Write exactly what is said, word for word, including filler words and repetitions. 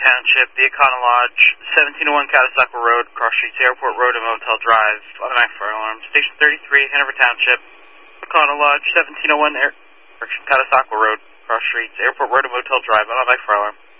Township, the Econo Lodge, seventeen oh one Catasauqua Road, Cross Streets, Airport Road, and Motel Drive, automatic fire alarm. Station thirty-three, Hanover Township, Econo Lodge, seventeen oh one Air, Catasauqua Road, Cross Streets, Airport Road, and Motel Drive, automatic fire alarm.